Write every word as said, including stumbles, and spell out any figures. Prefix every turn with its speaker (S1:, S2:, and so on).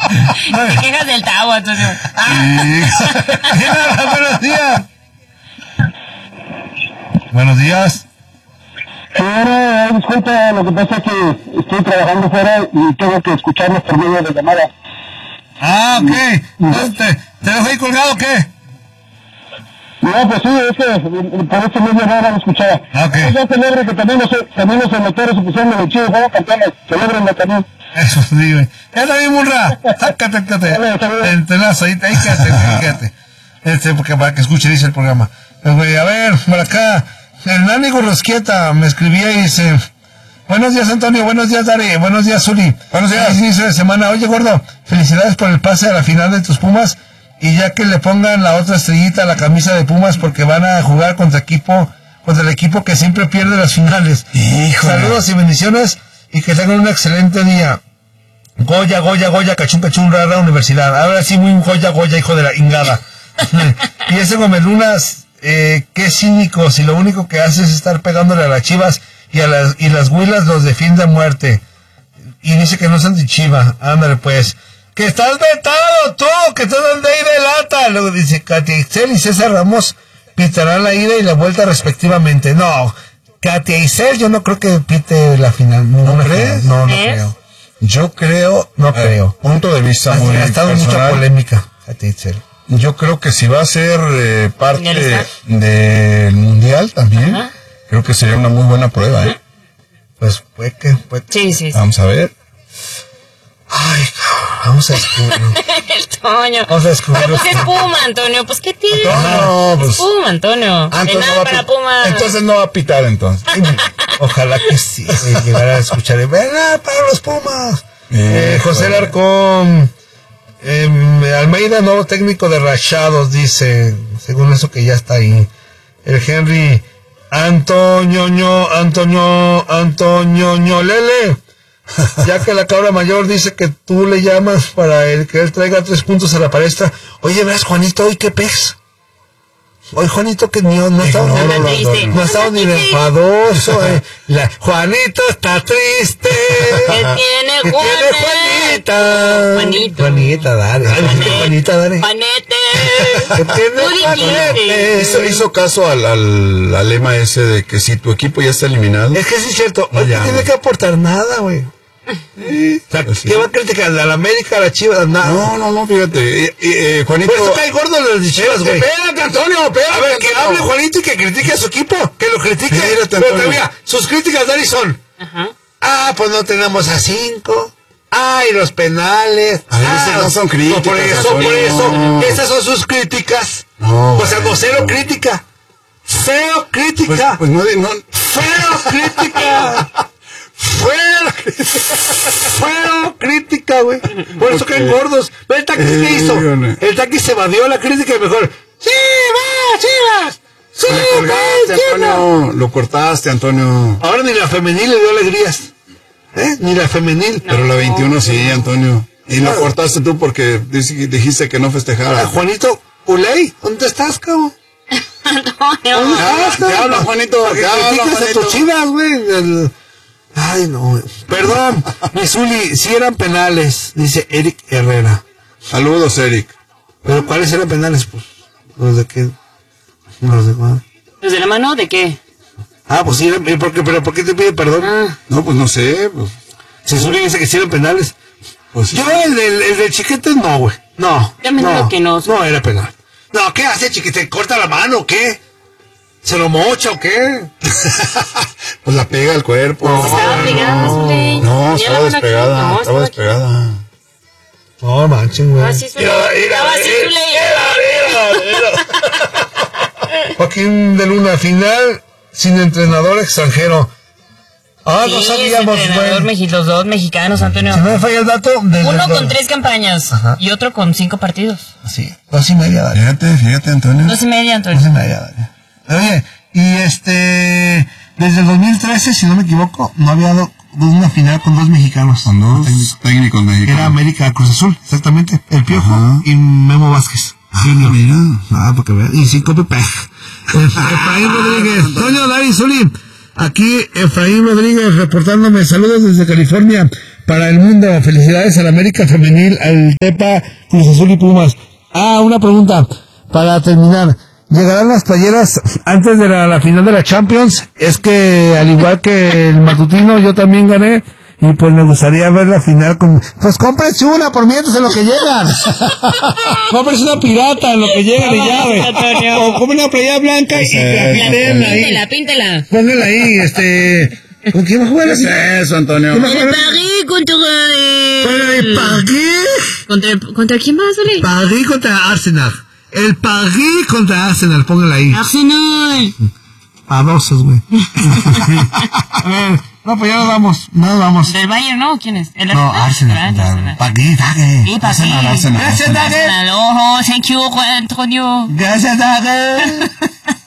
S1: Te quejas del Tavo, Antonio.
S2: Buenos días. Buenos días.
S3: Sí, ahora, disculpa, lo que pasa es que estoy trabajando fuera y tengo que escucharlos por medio de llamada.
S2: Ah, ok. Entonces, ¿te, te dejo ahí colgado o qué?
S3: No, pues sí, es que por eso media hora lo escuchaba.
S2: Ok.
S3: Ya celebro que también los, también los motores se pusieron de chido, fueron campeones, celebrenlo también.
S2: Eso sí, güey. Ya está bien, Murra. Sácate, sácate. Entenazo, ahí, ahí quédate, ahí quédate. Este, porque para que escuche, dice el programa. Pues, güey, a ver, por acá. El Nani Gorrosquieta me escribía y dice: buenos días, Antonio, buenos días, Dari, buenos días, Zuli. Buenos días. Inicio de semana. Oye, gordo, felicidades por el pase a la final de tus Pumas. Y ya que le pongan la otra estrellita a la camisa de Pumas porque van a jugar contra equipo, contra el equipo que siempre pierde las finales. Híjole. Saludos y bendiciones y que tengan un excelente día. Goya, Goya, Goya, cachún, cachún, rara universidad. Ahora sí, muy Goya, Goya, hijo de la ingada. Y ese Gómez Lunas, eh, qué cínico, si lo único que hace es estar pegándole a las Chivas y a las, y las Huilas los defiende a muerte. Y dice que no son de Chiva. Ándale pues. Que estás vetado tú, que estás donde ahí de lata. Luego dice Katia Isel y César Ramos pitarán la ida y la vuelta respectivamente. No, Katia Isel yo no creo que pite la final. ¿No, ¿No crees? No, no ¿Eh? creo. Yo creo, no eh, creo.
S4: Punto de vista muy
S2: ha estado
S4: personal.
S2: Mucha polémica, Katia Isel.
S4: Yo creo que si va a ser eh, parte del mundial también, ajá, creo que sería una muy buena prueba, ¿eh?
S2: Pues puede que, puede que.
S1: Sí, sí, sí.
S4: Vamos a ver.
S2: Ay, vamos a descubrirlo.
S1: El Toño.
S2: Vamos a descubrirlo.
S1: Pues es Puma, Antonio. Pues qué tiene.
S4: No, pues.
S1: Es Puma, Antonio.
S4: Ah, entonces, no va
S1: para
S4: a
S1: Puma.
S4: entonces no va a pitar, entonces.
S2: Ojalá que sí. Llegar a escuchar. ¡Venga, para los Pumas! Eh, eh, José Larcón. Eh, Almeida, nuevo técnico de Rachados, dice. Según eso que ya está ahí. El Henry. Antonio, ño, Antonio, Antonio, ño, Lele. Ya que la cabra mayor dice que tú le llamas para el que él traiga tres puntos a la palestra. Oye, verás, Juanito, hoy qué pez. Hoy Juanito que no, no estaba no, no, no, no estaba ni de enfadoso. Eh. La, Juanito está triste.
S1: ¿Qué tiene,
S2: ¿Qué tiene Juanita?
S1: Juanito.
S2: Juanita, dale.
S1: Juanete.
S2: Juanita, dale.
S1: Juanete.
S2: ¿Qué tiene Juanete?
S4: Hizo, hizo caso al, al, al lema ese de que si tu equipo ya está eliminado.
S2: Es que sí es cierto.
S4: No,
S2: hoy
S4: ya,
S2: no tiene
S4: no.
S2: que aportar nada, güey. Sí. O sea,
S4: Pues sí.
S2: ¿qué va a criticar? ¿A la América, a la Chivas? Nada.
S4: No, no, no, fíjate. Eh, eh, Juanito.
S2: Por eso cae gordo de los de Chivas, güey.
S4: Espérate, Antonio, espérate.
S2: A ver, que
S4: Antonio.
S2: hable Juanito y que critique a su equipo. Que lo critique.
S4: Espérate,
S2: Pero
S4: Antonio.
S2: que mira, sus críticas, Dani, son.
S1: Ajá.
S2: Ah, pues no tenemos a cinco. Ay, los penales.
S4: A ver,
S2: ah,
S4: esas no son críticas,
S2: Por eso,
S4: Antonio.
S2: por eso. Esas son sus críticas.
S4: No,
S2: o sea, no,
S4: bueno.
S2: cero crítica. Cero
S4: Pues,
S2: crítica.
S4: pues no, no.
S2: Cero crítica. Fuera, fuera crítica, güey. Por eso caen gordos. Ve el Taquis
S4: Eh,
S2: que hizo.
S4: dígame.
S2: El Taquis se evadió la crítica y mejor. ¡Sí, va, Chivas! ¡Sí,
S4: Lo
S2: va,
S4: cortaste,
S2: Chivas!
S4: Antonio. Lo cortaste, Antonio.
S2: Ahora ni la femenil le dio alegrías. ¿Eh? Ni la femenil.
S4: Pero la veintiuno sí, Antonio. Y lo
S2: Claro.
S4: cortaste tú porque dici- dijiste que no
S2: Ah,
S4: festejara.
S2: Juanito Uley, ¿dónde estás, cabrón?
S1: Antonio.
S2: ¿Dónde
S4: Ah,
S2: estás,
S4: te habla,
S2: cabrón?
S4: Juanito,
S2: Porque
S4: te habla,
S2: criticas a
S4: Juanito.
S2: tus Chivas, güey. El- Ay, no, güey. Perdón, Misuli, si eran penales, dice Eric Herrera.
S4: Saludos, Eric.
S2: ¿Pero cuáles eran penales? Pues, los de qué. Los de cuál.
S1: ¿Los de la mano de qué?
S2: Ah, pues sí, eran- ¿por qué, pero ¿por qué te pide perdón?
S1: Ah.
S4: No, pues no sé. Pues,
S2: Misuli dice que sí eran penales.
S4: pues sí.
S2: Yo, el del, el del Chiquete, no, güey. No.
S1: Ya me
S2: no,
S1: digo que no.
S2: No era penal. No, ¿qué hace, Chiquete? ¿Corta la mano o qué? ¿Se lo mocha o qué?
S4: Pues la pega al cuerpo.
S2: No,
S1: Estaba pegada, Zuli.
S4: No,
S1: Tenía la
S4: estaba
S1: mano aquí.
S4: despegada.
S1: No,
S4: estaba
S1: aquí.
S4: despegada.
S2: No, manchen, güey.
S1: Ah, sí, Zuli.
S2: Mira, mira,
S1: Estaba así,
S2: mira,
S1: Zuli.
S2: mira, mira. Joaquín de Luna, final sin entrenador extranjero. Ah,
S1: Sí,
S2: no
S1: es
S2: sabíamos,
S1: entrenador
S2: güey.
S1: mexi- los dos mexicanos, Antonio.
S2: Si no me falla el dato, desde
S1: Uno
S2: el-
S1: con tres campañas.
S2: Ajá.
S1: Y otro con cinco partidos.
S2: Sí, dos y media, dale.
S4: Fíjate, fíjate, Antonio.
S1: Dos y media, Antonio.
S2: Dos y media, dale. Oye, y este, desde el dos mil trece, si no me equivoco, no había dado una final con dos mexicanos.
S4: Con dos técnicos mexicanos.
S2: Era América Cruz Azul, exactamente. El Piojo
S4: Ajá.
S2: y Memo Vázquez. Genio.
S4: mira.
S2: Ah, porque vean. Y sin Cope Pej. Efraín Rodríguez. Toño, Dari, Zuli. Aquí Efraín Rodríguez reportándome saludos desde California para el mundo. Felicidades al América Femenil, al Tepa, Cruz Azul y Pumas. Ah, una pregunta para terminar. ¿Llegarán las playeras antes de la, la final de la Champions? Es que al igual que el matutino yo también gané y pues me gustaría ver la final con... Pues cómprense una por mientras en lo que llegan. Cómprense una pirata en lo que llegan y ya, güey. O compren una playera blanca y la pinten ahí.
S1: Píntela, píntela.
S2: Pónganla ahí, este... ¿Con quién va a jugar?
S4: ¿Qué es eso, Antonio?
S2: ¿Quién va a
S1: El
S2: jugar?
S1: París contra el...
S2: El París.
S1: ¿Contra, el- ¿Contra quién más, Ole?
S2: París contra Arsenal. El París contra Arsenal, pónganla ahí.
S1: Arsenal.
S2: Pavosos, güey. A ver, no, pues ya nos vamos, no nos vamos.
S1: Del Bayern, ¿no? ¿Quién es? ¿El
S2: No, Arsenal.
S1: Ah, el
S2: contra-
S1: Arsenal.
S2: París, París.
S1: Sí, París.
S4: Arsenal, Arsenal.
S2: Arsenal.
S1: Arsenal. Oh, thank you, Antonio.
S2: Gracias, París.